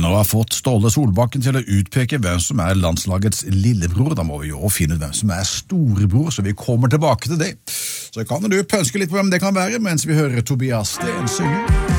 Norgescupen og har fått Ståle Solbakken til å utpeke hvem som landslagets lillebror. Da må vi jo finne ut hvem som storebror, så vi kommer tilbake til det. Så kan du pønske litt på hvem det kan være, mens vi hører Tobias Sten synge.